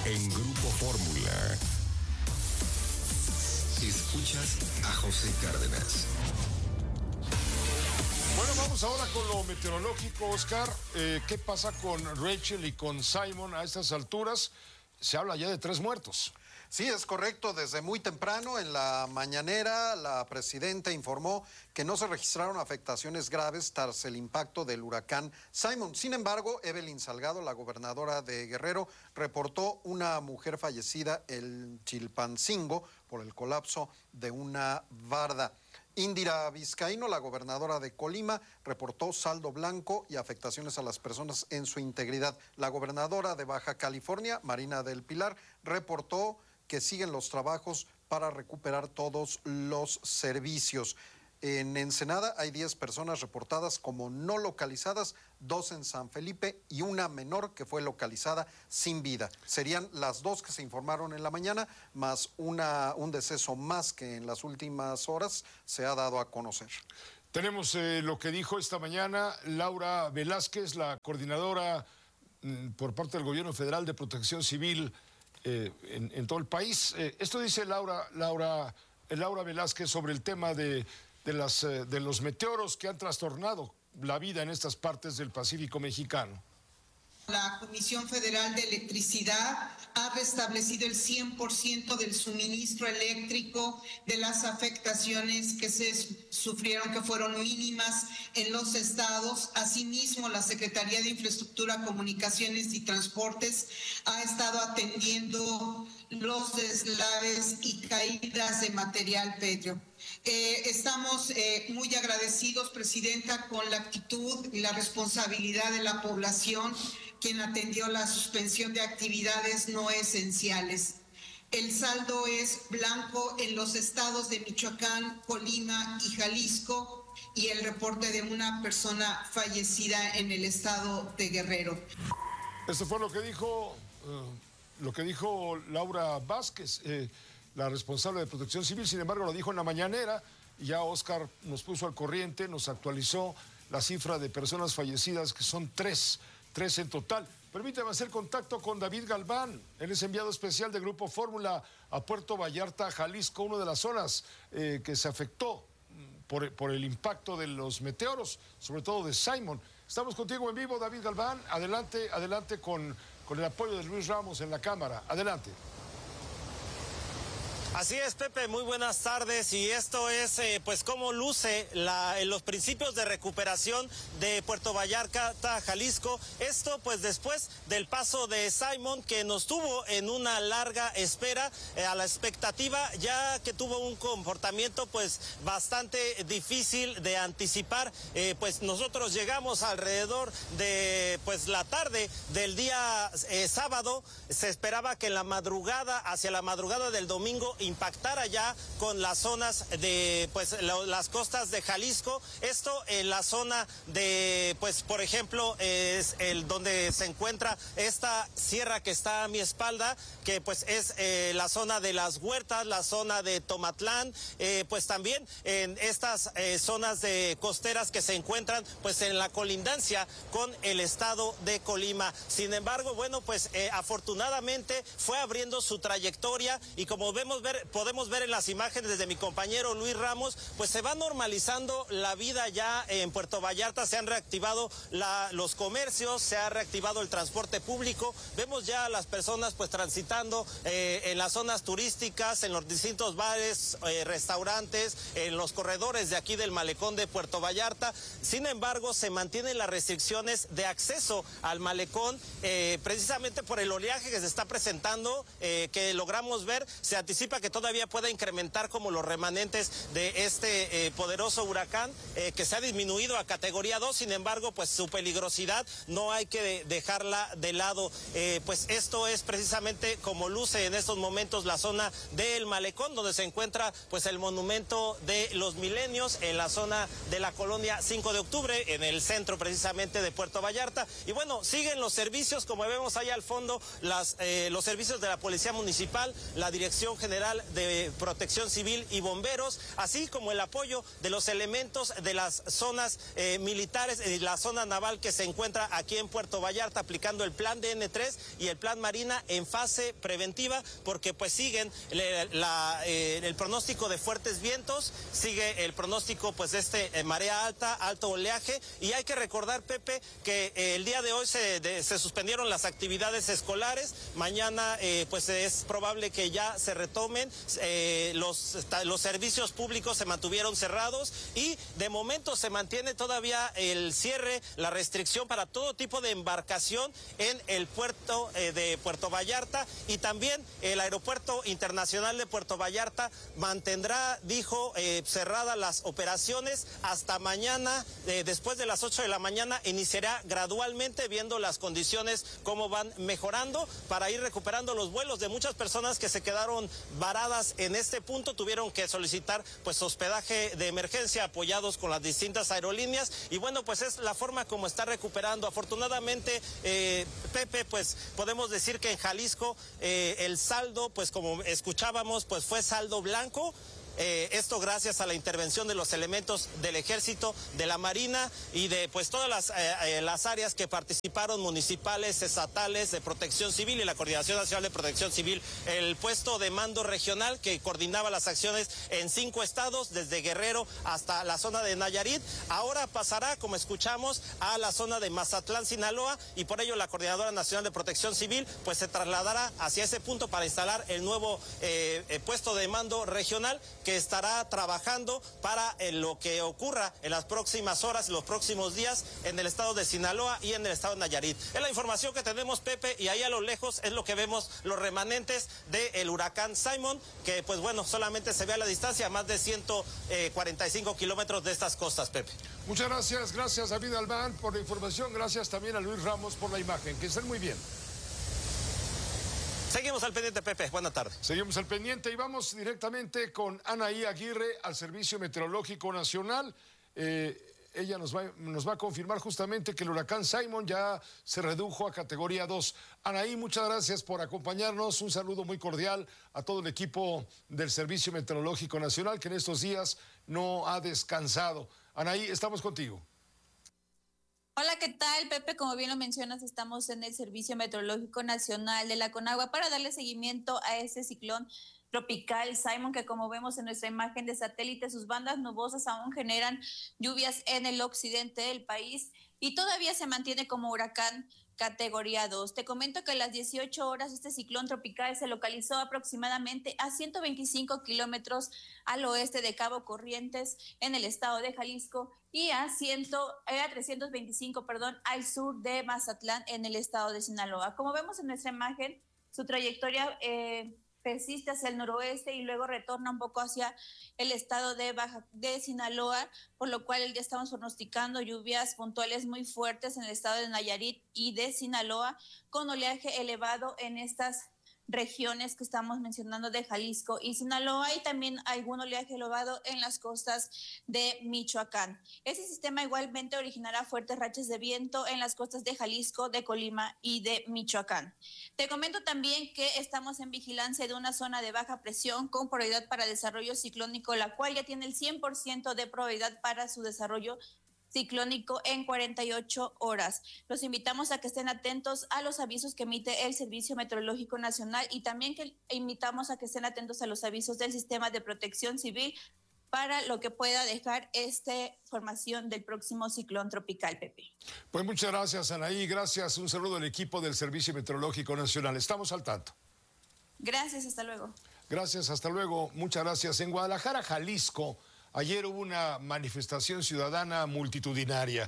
en Grupo Fórmula. Escuchas a José Cárdenas. Bueno, vamos ahora con lo meteorológico, Oscar. ¿Qué pasa con Rachel y con Simon a estas alturas? Se habla ya de 3 muertos. Sí, es correcto. Desde muy temprano en la mañanera, la presidenta informó que no se registraron afectaciones graves tras el impacto del huracán Simon. Sin embargo, Evelyn Salgado, la gobernadora de Guerrero, reportó una mujer fallecida en Chilpancingo por el colapso de una barda. Indira Vizcaíno, la gobernadora de Colima, reportó saldo blanco y afectaciones a las personas en su integridad. La gobernadora de Baja California, Marina del Pilar, reportó que siguen los trabajos para recuperar todos los servicios. En Ensenada hay 10 personas reportadas como no localizadas, 2 en San Felipe y una menor que fue localizada sin vida. Serían las 2 que se informaron en la mañana, más un deceso más que en las últimas horas se ha dado a conocer. Tenemos lo que dijo esta mañana Laura Velázquez, la coordinadora por parte del Gobierno Federal de Protección Civil en todo el país. Esto dice Laura Velázquez sobre el tema de los meteoros que han trastornado la vida en estas partes del Pacífico mexicano. La Comisión Federal de Electricidad ha restablecido el 100% del suministro eléctrico de las afectaciones que se sufrieron, que fueron mínimas en los estados. Asimismo, la Secretaría de Infraestructura, Comunicaciones y Transportes ha estado atendiendo los deslaves y caídas de material pétreo. Estamos muy agradecidos, Presidenta, con la actitud y la responsabilidad de la población, quien atendió la suspensión de actividades no esenciales. El saldo es blanco en los estados de Michoacán, Colima y Jalisco, y el reporte de una persona fallecida en el estado de Guerrero. Esto fue lo que dijo Laura Vázquez, la responsable de Protección Civil. Sin embargo, lo dijo en la mañanera y ya Oscar nos puso al corriente, nos actualizó la cifra de personas fallecidas, que son 3 en total. Permítame hacer contacto con David Galván. Él es enviado especial de Grupo Fórmula a Puerto Vallarta, Jalisco, una de las zonas que se afectó por el impacto de los meteoros, sobre todo de Simon. Estamos contigo en vivo, David Galván. Adelante con el apoyo de Luis Ramos en la cámara. Adelante. Así es, Pepe, muy buenas tardes, y esto es pues cómo luce los principios de recuperación de Puerto Vallarta, Jalisco. Esto pues después del paso de Simon, que nos tuvo en una larga espera, a la expectativa, ya que tuvo un comportamiento pues bastante difícil de anticipar. Pues nosotros llegamos alrededor de pues la tarde del día sábado. Se esperaba que hacia la madrugada del domingo, impactara ya con las zonas de pues las costas de Jalisco. Esto en la zona de pues por ejemplo es donde se encuentra esta sierra que está a mi espalda, que pues es la zona de Las Huertas, la zona de Tomatlán, pues también en estas zonas de costeras que se encuentran pues en la colindancia con el estado de Colima. Sin embargo, bueno, pues afortunadamente fue abriendo su trayectoria, y como podemos ver en las imágenes de mi compañero Luis Ramos, pues se va normalizando la vida ya en Puerto Vallarta. Se han reactivado los comercios, se ha reactivado el transporte público. Vemos ya a las personas pues transitando en las zonas turísticas, en los distintos bares, restaurantes, en los corredores de aquí del malecón de Puerto Vallarta. Sin embargo, se mantienen las restricciones de acceso al malecón, precisamente por el oleaje que se está presentando, que logramos ver. Se anticipa que todavía pueda incrementar como los remanentes de este poderoso huracán, que se ha disminuido a categoría 2, sin embargo, pues su peligrosidad no hay que dejarla de lado. Pues esto es precisamente como luce en estos momentos la zona del malecón, donde se encuentra pues el monumento de los milenios, en la zona de la colonia 5 de octubre, en el centro precisamente de Puerto Vallarta. Y bueno, siguen los servicios, como vemos ahí al fondo, los servicios de la Policía Municipal, la Dirección General Estatal de Protección Civil y Bomberos, así como el apoyo de los elementos de las zonas militares y la zona naval que se encuentra aquí en Puerto Vallarta, aplicando el plan DN3 y el plan Marina en fase preventiva, porque pues siguen el pronóstico de fuertes vientos, sigue el pronóstico pues de marea alta, alto oleaje, y hay que recordar, Pepe, que el día de hoy se suspendieron las actividades escolares. Mañana pues es probable que ya se retomen. Los servicios públicos se mantuvieron cerrados y de momento se mantiene todavía el cierre, la restricción para todo tipo de embarcación en el puerto de Puerto Vallarta, y también el Aeropuerto Internacional de Puerto Vallarta mantendrá, dijo, cerradas las operaciones hasta mañana. Después de las 8 de la mañana iniciará gradualmente, viendo las condiciones cómo van mejorando, para ir recuperando los vuelos de muchas personas que se quedaron varadas en este punto. Tuvieron que solicitar pues hospedaje de emergencia apoyados con las distintas aerolíneas, y bueno, pues es la forma como está recuperando. Afortunadamente, Pepe, pues podemos decir que en Jalisco el saldo, pues como escuchábamos, pues fue saldo blanco. Esto gracias a la intervención de los elementos del Ejército, de la Marina y de pues todas las áreas que participaron, municipales, estatales, de Protección Civil y la Coordinación Nacional de Protección Civil, el puesto de mando regional que coordinaba las acciones en 5 estados, desde Guerrero hasta la zona de Nayarit. Ahora pasará, como escuchamos, a la zona de Mazatlán, Sinaloa, y por ello la Coordinadora Nacional de Protección Civil pues se trasladará hacia ese punto para instalar el nuevo puesto de mando regional, que estará trabajando para lo que ocurra en las próximas horas, los próximos días en el estado de Sinaloa y en el estado de Nayarit. Es la información que tenemos, Pepe, y ahí a lo lejos es lo que vemos, los remanentes del huracán Simon, que pues bueno, solamente se ve a la distancia, a más de 145 kilómetros de estas costas, Pepe. Muchas gracias, gracias David Albán por la información, gracias también a Luis Ramos por la imagen, que estén muy bien. Seguimos al pendiente, Pepe. Buenas tardes. Seguimos al pendiente y vamos directamente con Anaí Aguirre al Servicio Meteorológico Nacional. Ella nos va a confirmar justamente que el huracán Simon ya se redujo a categoría 2. Anaí, muchas gracias por acompañarnos. Un saludo muy cordial a todo el equipo del Servicio Meteorológico Nacional, que en estos días no ha descansado. Anaí, estamos contigo. Hola, ¿qué tal, Pepe? Como bien lo mencionas, estamos en el Servicio Meteorológico Nacional de la Conagua para darle seguimiento a ese ciclón tropical Simon, que como vemos en nuestra imagen de satélite, sus bandas nubosas aún generan lluvias en el occidente del país y todavía se mantiene como huracán categoría 2. Te comento que a las 18 horas este ciclón tropical se localizó aproximadamente a 125 kilómetros al oeste de Cabo Corrientes en el estado de Jalisco y a 325, al sur de Mazatlán en el estado de Sinaloa. Como vemos en nuestra imagen, su trayectoria persiste hacia el noroeste y luego retorna un poco hacia el estado de Sinaloa, por lo cual ya estamos pronosticando lluvias puntuales muy fuertes en el estado de Nayarit y de Sinaloa, con oleaje elevado en estas regiones que estamos mencionando de Jalisco y Sinaloa, y también algún oleaje elevado en las costas de Michoacán. Este sistema igualmente originará fuertes rachas de viento en las costas de Jalisco, de Colima y de Michoacán. Te comento también que estamos en vigilancia de una zona de baja presión con probabilidad para desarrollo ciclónico, la cual ya tiene el 100% de probabilidad para su desarrollo ciclónico en 48 horas. Los invitamos a que estén atentos a los avisos que emite el Servicio Meteorológico Nacional y también que invitamos a que estén atentos a los avisos del Sistema de Protección Civil para lo que pueda dejar esta formación del próximo ciclón tropical, Pepe. Pues muchas gracias, Anaí. Gracias. Un saludo al equipo del Servicio Meteorológico Nacional. Estamos al tanto. Gracias, hasta luego. Gracias, hasta luego. Muchas gracias. En Guadalajara, Jalisco, ayer hubo una manifestación ciudadana multitudinaria,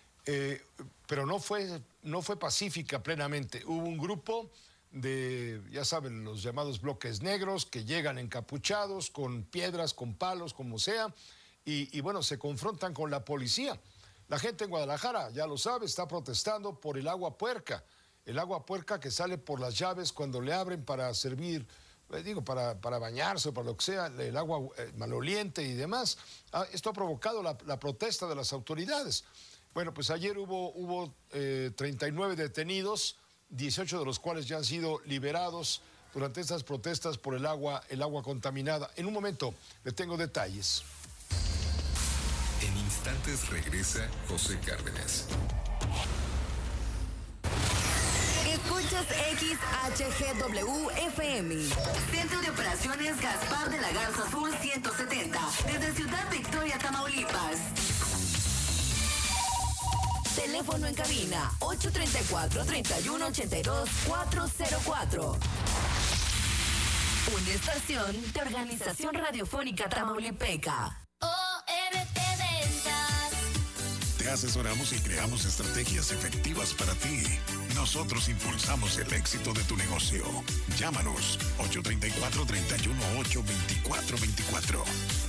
pero no fue pacífica plenamente. Hubo un grupo de, ya saben, los llamados bloques negros que llegan encapuchados, con piedras, con palos, como sea, y bueno, se confrontan con la policía. La gente en Guadalajara, ya lo sabe, está protestando por el agua puerca que sale por las llaves cuando le abren para servir, para bañarse o para lo que sea, el agua maloliente y demás. Esto ha provocado la protesta de las autoridades. Bueno, pues ayer hubo 39 detenidos, 18 de los cuales ya han sido liberados durante estas protestas por el agua contaminada. En un momento le tengo detalles. En instantes regresa José Cárdenas. Escuchas XHGW-FM. Centro de Operaciones Gaspar de la Garza Sur 170. Desde Ciudad Victoria, Tamaulipas. Teléfono en cabina 834-3182-404. Una estación de Organización Radiofónica Tamaulipeca. ORT Ventas. Te asesoramos y creamos estrategias efectivas para ti. Nosotros impulsamos el éxito de tu negocio. Llámanos 834-318-2424.